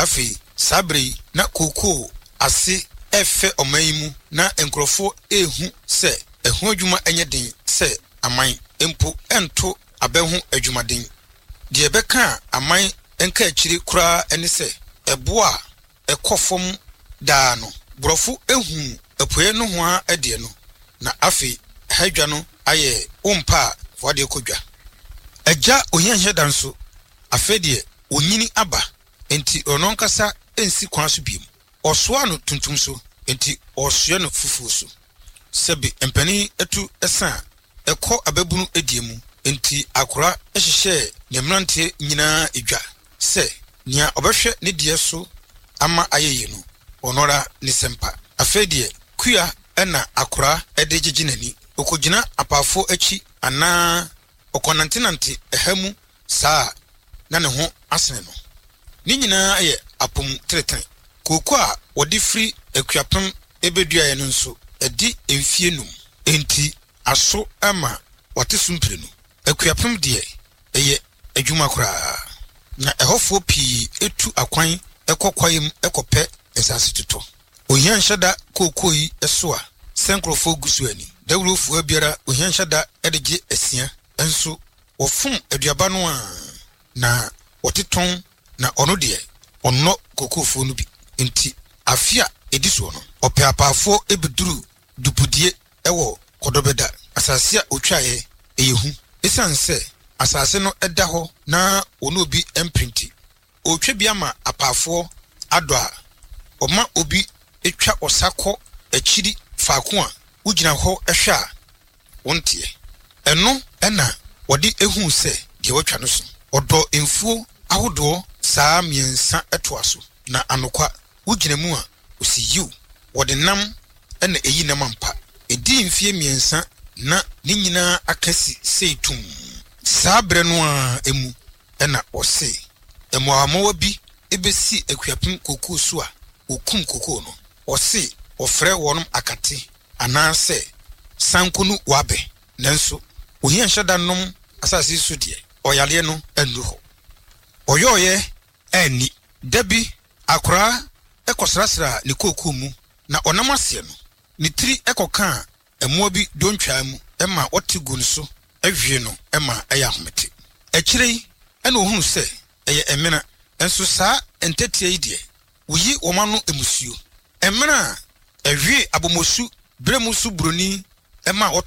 afi sabri na koko ase efe omayimu na enkrofo ehu se ehu adwuma enye den se aman empo ento abehu adwumaden de beka aman enka akiri kura ene se ebo a ekofom daa no brofo ehu apoe no ho a ade no na afi hadwa no aye umpa wode kodwa agya ohianhye danso afedie onyini aba enti ononkasa ensi kwaso biem osoa no tuntum so enti osoa no fufu so sebi empani etu esa ekọ ababunu ediemu enti akora ehihye nemrante nyina edwa se nia obehwe ne die so ama ayeye no onora ne sempa afedie kua ena akora edegiginani okogina apafo achi ana okonantinanti ehamu saa na ne ho asene no ni nyina aye apom tretan koko a wodi free akuapem ebedua no nso edi emfie num enti aso ama wate sumpre no akuapem de eye adwuma kora na ehofo pi etu akwan ekokwayem ekope esase tuto ohianhyada koko yi eso a senkrofo gusuani dawrofo abiara ohianhyada edege asia enso wofum aduaba no a na woteton na ono de onno kokofo no bi enti afia ediso no opeapafo ebeduru dupudie ewo kodobeda asase a otwae eyehu esanse asase no eda ho na ono obi emprinti otwe bia ma apafo ado a oma obi etwa osakọ akiri faako a ugina ho ehwe a wontie eno ena wodi ehu se de watwa no so odo emfuo ahodo saa miensa etoaso na anokwa ugina mu a osiyiw wodi nam ena eyi nam ampa edi mfie miensa na ni nyina akasi seitum saa bre no a emu ena ose emuamawa bi ebesi akuapem koko so a okum koko no ose ofre wonum akate anase sankunu wabe nanso ohianhyada nom asase so de oyale no anu ho oyoye ani dabi akora ekosrasra ne koko mu na onamase no ne tiri ekoka emuo bi dontwa mu ema otigu nso ehwe no ema eya homete ekirei ena ohunu se eye emena enso saa entetie yi de wuyi womano emusuo emena ehwe abomosu bremusu broni ema